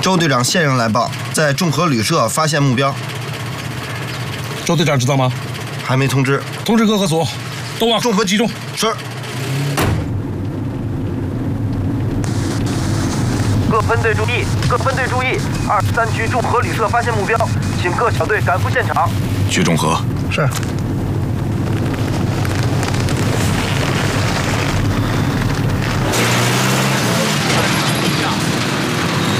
周队长现人来报，在众和旅社发现目标。 周队长知道吗？ 还没通知。 通知各个组，都往众和集中。 是。 各分队注意！各分队注意！23区众和旅社发现目标，请各小队赶赴现场。 去众和。 是。